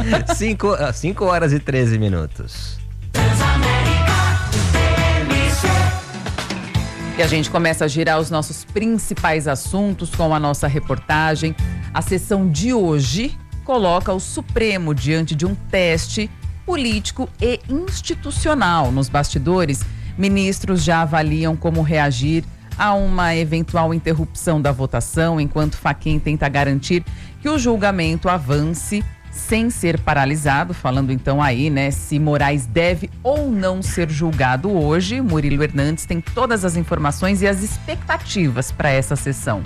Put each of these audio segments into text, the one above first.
5 horas e 13 minutos. E a gente começa a girar os nossos principais assuntos com a nossa reportagem. A sessão de hoje coloca o Supremo diante de um teste político e institucional. Nos bastidores, ministros já avaliam como reagir a uma eventual interrupção da votação, enquanto Fachin tenta garantir que o julgamento avance sem ser paralisado. Falando então aí, né, se Moraes deve ou não ser julgado hoje. Murilo Hernandes tem todas as informações e as expectativas para essa sessão.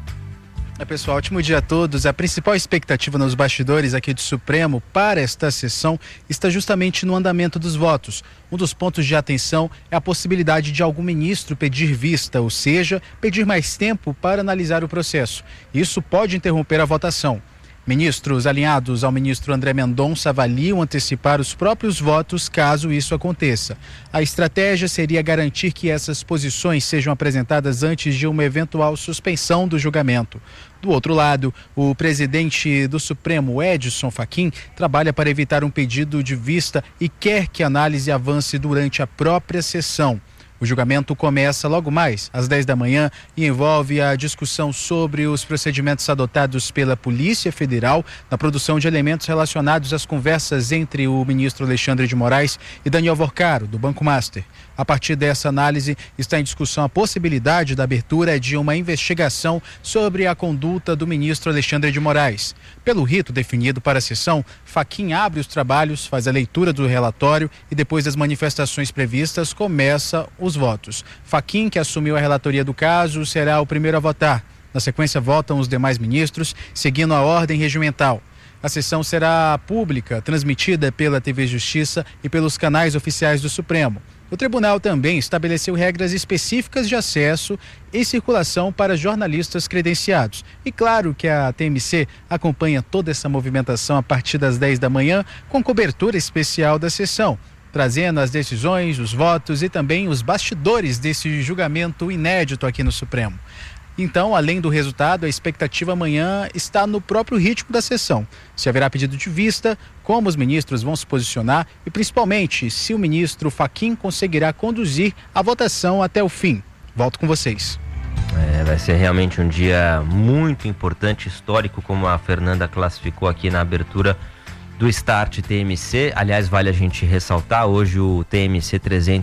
Pessoal, ótimo dia a todos. A principal expectativa nos bastidores aqui do Supremo para esta sessão está justamente no andamento dos votos. Um dos pontos de atenção é a possibilidade de algum ministro pedir vista, ou seja, pedir mais tempo para analisar o processo. Isso pode interromper a votação. Ministros alinhados ao ministro André Mendonça avaliam antecipar os próprios votos caso isso aconteça. A estratégia seria garantir que essas posições sejam apresentadas antes de uma eventual suspensão do julgamento. Do outro lado, o presidente do Supremo, Edson Fachin, trabalha para evitar um pedido de vista e quer que a análise avance durante a própria sessão. O julgamento começa logo mais, às 10 da manhã, e envolve a discussão sobre os procedimentos adotados pela Polícia Federal na produção de elementos relacionados às conversas entre o ministro Alexandre de Moraes e Daniel Vorcaro, do Banco Master. A partir dessa análise, está em discussão a possibilidade da abertura de uma investigação sobre a conduta do ministro Alexandre de Moraes. Pelo rito definido para a sessão, Fachin abre os trabalhos, faz a leitura do relatório e depois das manifestações previstas, começa os votos. Fachin, que assumiu a relatoria do caso, será o primeiro a votar. Na sequência, votam os demais ministros, seguindo a ordem regimental. A sessão será pública, transmitida pela TV Justiça e pelos canais oficiais do Supremo. O tribunal também estabeleceu regras específicas de acesso e circulação para jornalistas credenciados. E claro que a TMC acompanha toda essa movimentação a partir das 10 da manhã, com cobertura especial da sessão, trazendo as decisões, os votos e também os bastidores desse julgamento inédito aqui no Supremo. Então, além do resultado, a expectativa amanhã está no próprio ritmo da sessão. Se haverá pedido de vista, como os ministros vão se posicionar e, principalmente, se o ministro Fachin conseguirá conduzir a votação até o fim. Volto com vocês. Vai ser realmente um dia muito importante, histórico, como a Fernanda classificou aqui na abertura do Start TMC. Aliás, vale a gente ressaltar, hoje o TMC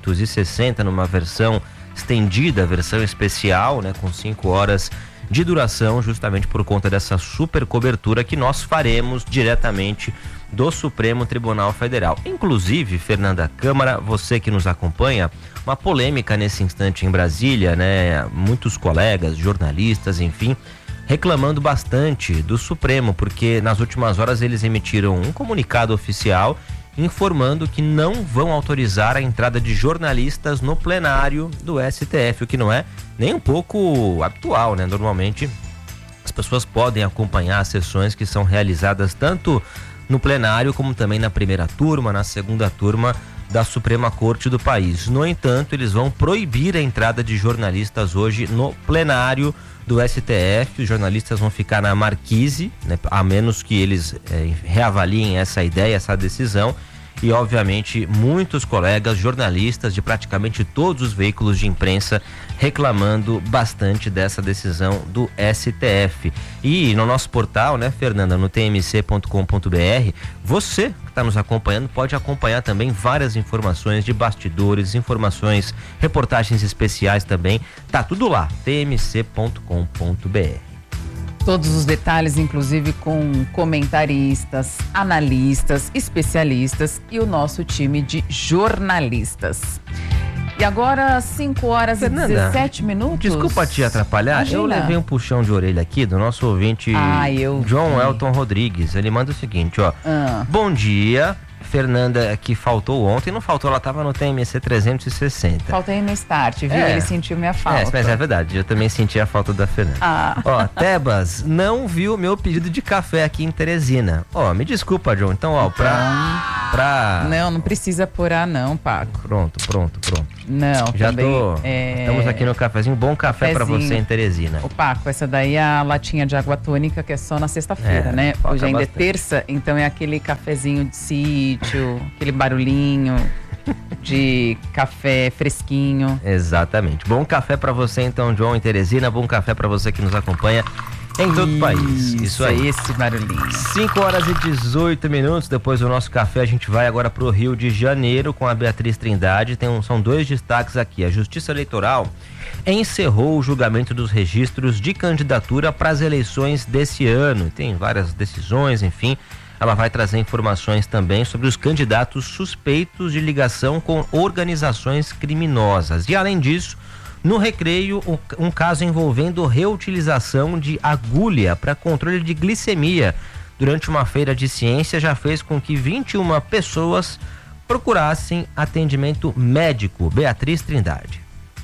360 numa versão estendida, versão especial, né, com 5 horas de duração, justamente por conta dessa super cobertura que nós faremos diretamente do Supremo Tribunal Federal. Inclusive, Fernanda, Câmara, você que nos acompanha, uma polêmica nesse instante em Brasília, né? Muitos colegas, jornalistas, enfim, reclamando bastante do Supremo, porque nas últimas horas eles emitiram um comunicado oficial informando que não vão autorizar a entrada de jornalistas no plenário do STF, o que não é nem um pouco habitual, né? Normalmente as pessoas podem acompanhar as sessões que são realizadas tanto no plenário como também na primeira turma, na segunda turma da Suprema Corte do país. No entanto, eles vão proibir a entrada de jornalistas hoje no plenário do STF. Os jornalistas vão ficar na marquise, né, a menos que eles reavaliem essa ideia, essa decisão. E, obviamente, muitos colegas jornalistas de praticamente todos os veículos de imprensa reclamando bastante dessa decisão do STF. E no nosso portal, né, Fernanda, no tmc.com.br, você que está nos acompanhando pode acompanhar também várias informações de bastidores, informações, reportagens especiais também. Tá tudo lá, tmc.com.br. Todos os detalhes, inclusive com comentaristas, analistas, especialistas e o nosso time de jornalistas. E agora, 5 horas Fernanda, e 17 minutos. Desculpa te atrapalhar, Imagina. Eu levei um puxão de orelha aqui do nosso ouvinte John Elton Rodrigues. Ele manda o seguinte, ó. Bom dia, Fernanda, que faltou ontem, não faltou, ela estava no TMC 360. Faltei no Start, viu? Ele sentiu minha falta. Mas é verdade, eu também senti a falta da Fernanda. Ó, Tebas, não viu o meu pedido de café aqui em Teresina. Ó, me desculpa, John, então, ó, pra Não precisa apurar não, Paco. Pronto. Não, já também, estamos aqui no cafezinho. Bom café para você em Teresina. Ô, Paco, essa daí é a latinha de água tônica que é só na sexta-feira, né? Hoje ainda bastante. É terça, então é aquele cafezinho de sítio, aquele barulhinho de café fresquinho. Exatamente. Bom café para você então, João, em Teresina. Bom café para você que nos acompanha em todo o país. Isso aí. Esse barulhinho. 5h18. Depois do nosso café, a gente vai agora para o Rio de Janeiro com a Beatriz Trindade. São 2 destaques aqui. A Justiça Eleitoral encerrou o julgamento dos registros de candidatura para as eleições desse ano. Tem várias decisões, enfim. Ela vai trazer informações também sobre os candidatos suspeitos de ligação com organizações criminosas. E além disso, no Recreio, um caso envolvendo reutilização de agulha para controle de glicemia durante uma feira de ciência já fez com que 21 pessoas procurassem atendimento médico. Beatriz Trindade.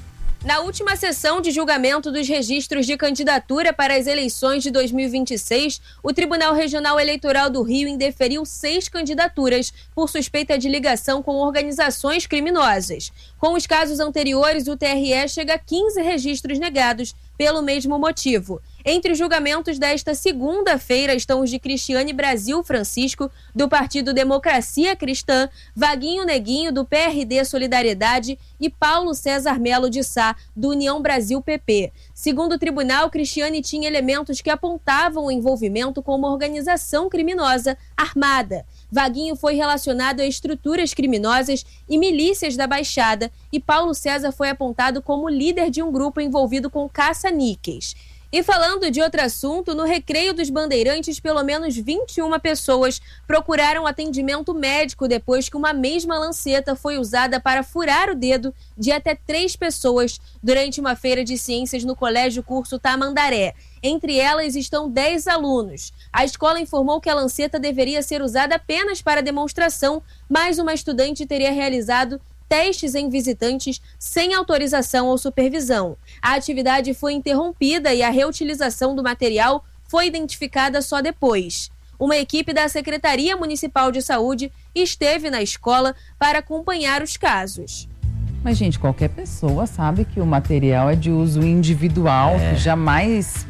Na última sessão de julgamento dos registros de candidatura para as eleições de 2026, o Tribunal Regional Eleitoral do Rio indeferiu 6 candidaturas por suspeita de ligação com organizações criminosas. Com os casos anteriores, o TRE chega a 15 registros negados pelo mesmo motivo. Entre os julgamentos desta segunda-feira estão os de Cristiane Brasil Francisco, do Partido Democracia Cristã, Vaguinho Neguinho, do PRD Solidariedade e Paulo César Melo de Sá, do União Brasil PP. Segundo o tribunal, Cristiane tinha elementos que apontavam o envolvimento com uma organização criminosa armada. Vaguinho foi relacionado a estruturas criminosas e milícias da Baixada e Paulo César foi apontado como líder de um grupo envolvido com caça-níqueis. E falando de outro assunto, no Recreio dos Bandeirantes, pelo menos 21 pessoas procuraram atendimento médico depois que uma mesma lanceta foi usada para furar o dedo de até 3 pessoas durante uma feira de ciências no Colégio Curso Tamandaré. Entre elas estão 10 alunos. A escola informou que a lanceta deveria ser usada apenas para demonstração, mas uma estudante teria realizado testes em visitantes sem autorização ou supervisão. A atividade foi interrompida e a reutilização do material foi identificada só depois. Uma equipe da Secretaria Municipal de Saúde esteve na escola para acompanhar os casos. Mas, gente, qualquer pessoa sabe que o material é de uso individual, que jamais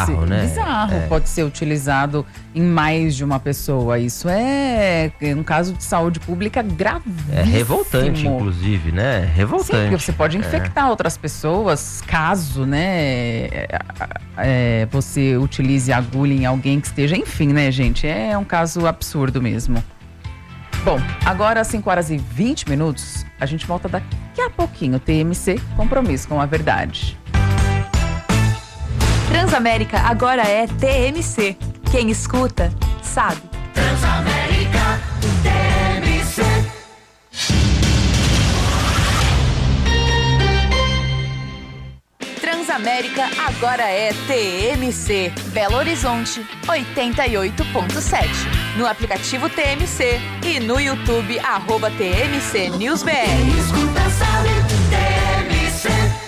pode ser utilizado em mais de uma pessoa. Isso é um caso de saúde pública gravíssimo. É revoltante, inclusive, né? Revoltante. Sim, porque você pode infectar outras pessoas caso, né, você utilize agulha em alguém que esteja... Enfim, né, gente? É um caso absurdo mesmo. Bom, agora às 5h20, a gente volta daqui a pouquinho. TMC, compromisso com a verdade. Transamérica agora é TMC. Quem escuta, sabe. Transamérica, TMC. Transamérica agora é TMC. Belo Horizonte, 88.7. No aplicativo TMC e no YouTube, @TMC News BR. Quem escuta sabe, TMC.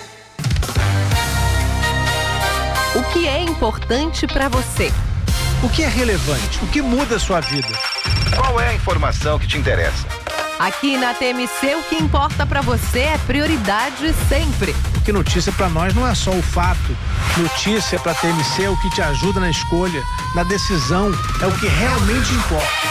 O que é importante para você? O que é relevante? O que muda a sua vida? Qual é a informação que te interessa? Aqui na TMC, o que importa para você é prioridade sempre. Porque notícia para nós não é só o fato. Notícia para TMC é o que te ajuda na escolha, na decisão, é o que realmente importa.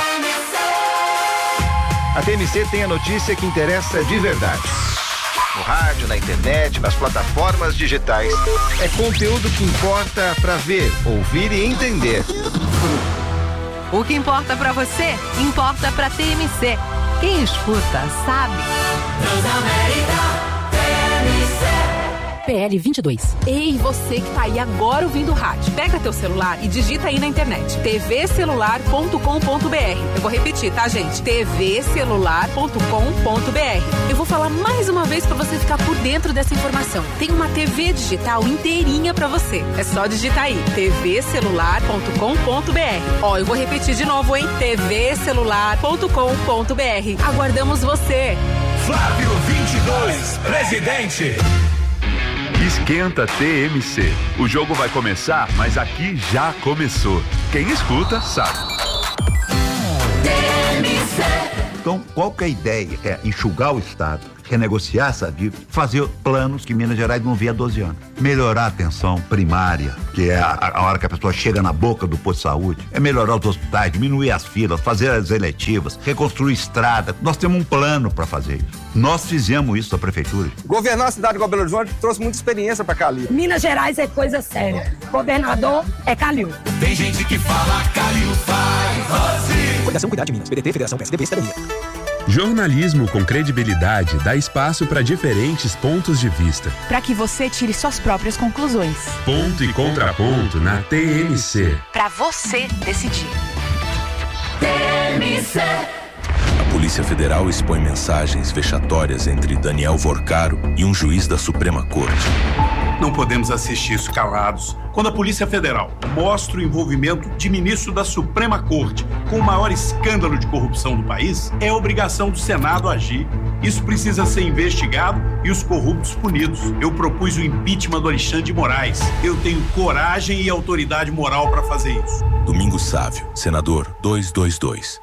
A TMC tem a notícia que interessa de verdade. No rádio, na internet, nas plataformas digitais. É conteúdo que importa para ver, ouvir e entender. O que importa para você, importa para TMC. Quem escuta, sabe. Transamérica, TMC. PL 22. Ei, você que tá aí agora ouvindo o rádio. Pega teu celular e digita aí na internet. tvcelular.com.br. Eu vou repetir, tá, gente? tvcelular.com.br. Eu vou falar mais uma vez pra você ficar por dentro dessa informação. Tem uma TV digital inteirinha pra você. É só digitar aí. tvcelular.com.br. Ó, eu vou repetir de novo, hein? tvcelular.com.br. Aguardamos você. Flávio 22, presidente. Esquenta TMC. O jogo vai começar, mas aqui já começou. Quem escuta, sabe. TMC. Então, qual que é a ideia? É enxugar o Estado, renegociar essa dívida, fazer planos que Minas Gerais não via há 12 anos. Melhorar a atenção primária, que é a hora que a pessoa chega na boca do posto de saúde. É melhorar os hospitais, diminuir as filas, fazer as eletivas, reconstruir estrada. Nós temos um plano para fazer isso. Nós fizemos isso na prefeitura. Governar a cidade de Belo Horizonte trouxe muita experiência para Calil. Minas Gerais é coisa séria. Governador é Calil. Tem gente que fala Calil faz assim. Fundação Cuidar de Minas, PDT, Federação PSDB e Cidadania. Jornalismo com credibilidade dá espaço para diferentes pontos de vista. Para que você tire suas próprias conclusões. Ponto e contraponto na TMC. Para você decidir. TMC. A Polícia Federal expõe mensagens vexatórias entre Daniel Vorcaro e um juiz da Suprema Corte. Não podemos assistir isso calados. Quando a Polícia Federal mostra o envolvimento de ministro da Suprema Corte com o maior escândalo de corrupção do país, é obrigação do Senado agir. Isso precisa ser investigado e os corruptos punidos. Eu propus o impeachment do Alexandre de Moraes. Eu tenho coragem e autoridade moral para fazer isso. Domingos Sávio, senador 222.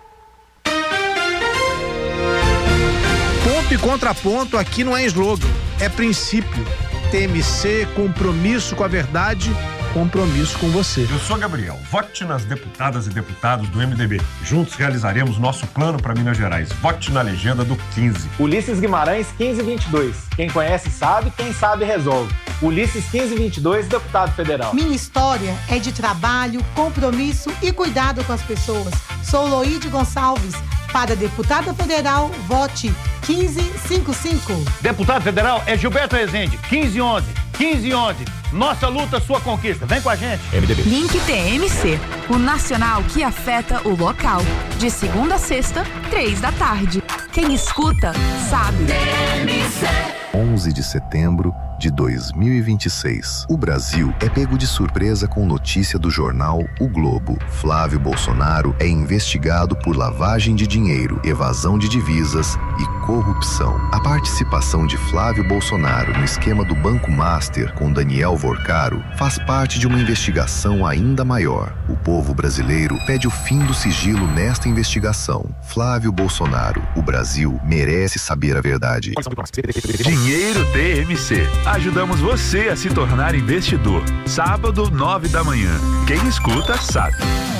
Ponto e contraponto aqui não é slogan, é princípio. TMC, compromisso com a verdade, compromisso com você. Eu sou Gabriel, vote nas deputadas e deputados do MDB. Juntos realizaremos nosso plano para Minas Gerais. Vote na legenda do 15. Ulisses Guimarães, 1522. Quem conhece sabe, quem sabe resolve. Ulisses 1522, deputado federal. Minha história é de trabalho, compromisso e cuidado com as pessoas. Sou Loide Gonçalves. Para deputada federal, vote 1555. Deputado federal é Gilberto Rezende, 1511. 1511. Nossa luta, sua conquista. Vem com a gente. MDB. Link TMC, o nacional que afeta o local. De segunda a sexta, 15h. Quem escuta, sabe. TMC. 11 de setembro de 2026. O Brasil é pego de surpresa com notícia do jornal O Globo. Flávio Bolsonaro é investigado por lavagem de dinheiro, evasão de divisas e corrupção. A participação de Flávio Bolsonaro no esquema do Banco Master com Daniel Vorcaro faz parte de uma investigação ainda maior. O povo brasileiro pede o fim do sigilo nesta investigação. Flávio Bolsonaro, o Brasil merece saber a verdade. Dinheiro TMC. Ajudamos você a se tornar investidor. Sábado, 9h. Quem escuta, sabe.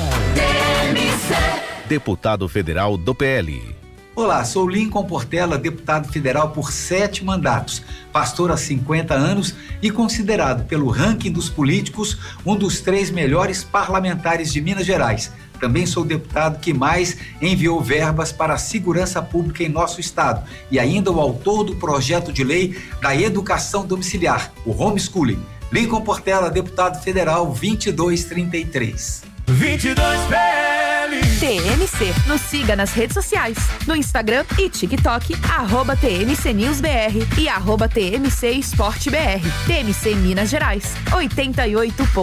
TMC. Deputado federal do PL. Olá, sou Lincoln Portela, deputado federal por 7 mandatos, pastor há 50 anos e considerado pelo ranking dos políticos um dos 3 melhores parlamentares de Minas Gerais. Também sou o deputado que mais enviou verbas para a segurança pública em nosso estado e ainda o autor do projeto de lei da educação domiciliar, o homeschooling. Lincoln Portela, deputado federal 2233. 22PL. TMC. Nos siga nas redes sociais, no Instagram e TikTok, @TMCNewsBR e @TMC Esporte BR. TMC Minas Gerais, 88.